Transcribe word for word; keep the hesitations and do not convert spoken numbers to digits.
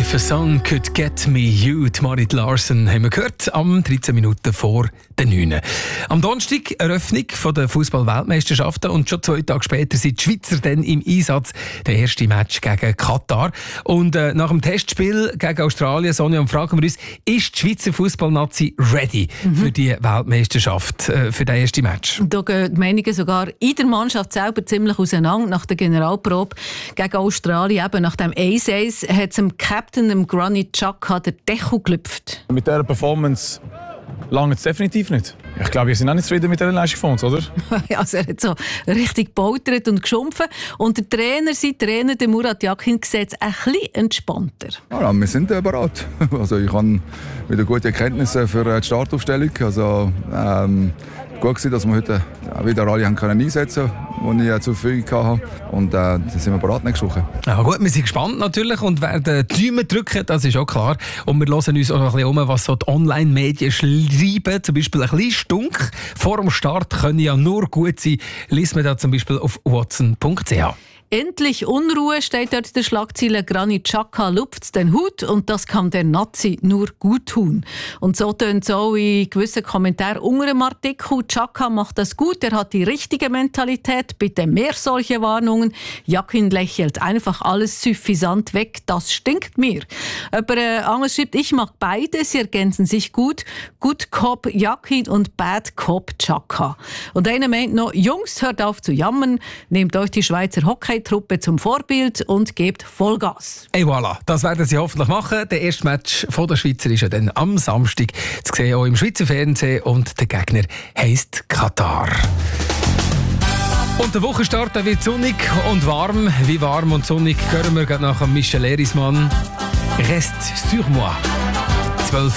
If a Song Could Get Me You, die Marit Larsen, haben wir gehört, am dreizehn Minuten vor der neun. Am Donnerstag Eröffnung der Fußball-Weltmeisterschaften und schon zwei Tage später sind die Schweizer dann im Einsatz. Der erste Match gegen Katar. Und äh, nach dem Testspiel gegen Australien, Sonja, und fragen wir uns, ist die Schweizer Fußballnazi ready mhm. für die Weltmeisterschaft, äh, für den ersten Match? Da gehen die Meinungen sogar in der Mannschaft selber ziemlich auseinander. Nach der Generalprobe gegen Australien, eben nach dem eins eins, hat es dem Captain, dem Granit Xhaka, der Deckel gelüpft. Mit dieser Performance lange es definitiv nicht. Ich glaube, wir sind auch nicht zufrieden mit dieser Leistung von uns, oder? Also er hat so richtig gebautert und geschumpfen. Und der Trainer, sein Trainer, der Murat Yakin, sieht es ein bisschen entspannter. Ja, wir sind äh, bereit. Also ich habe wieder gute Erkenntnisse für die Startaufstellung. Also, ähm, gut gewesen, dass wir heute wieder alle haben können einsetzen können, die ich zur Verfügung hatte. Und äh, dann sind wir bereit nächste Woche. Ja, gut, wir sind gespannt natürlich und werden die Daumen drücken, das ist auch klar. Und wir hören uns auch noch ein bisschen um, was so die Online-Medien schreiben. Zum Beispiel ein bisschen Stunk vor dem Start können ja nur gut sein. Lies mir da zum Beispiel auf watson punkt c h. Endlich Unruhe, steht dort in der Schlagzeile. Granit Xhaka lupft den Hut und das kann der Nazi nur gut tun. Und so tönt es auch in gewissen Kommentaren unter dem Artikel. Xhaka macht das gut, er hat die richtige Mentalität. Bitte mehr solche Warnungen. Yakin lächelt einfach alles suffisant weg. Das stinkt mir. Aber äh, anders schreibt, ich mag beide, sie ergänzen sich gut. Good Cop Yakin und Bad Cop Xhaka. Und einer meint noch, Jungs, hört auf zu jammern, nehmt euch die Schweizer Hockey Truppe zum Vorbild und gebt Vollgas. Et voilà, das werden sie hoffentlich machen. Der erste Match von der Schweizer ist ja dann am Samstag zu sehen, auch im Schweizer Fernsehen. Und der Gegner heisst Katar. Und der Wochenstart wird sonnig und warm. Wie warm und sonnig hören wir gerade nach Michel Erismann. Reste sur moi.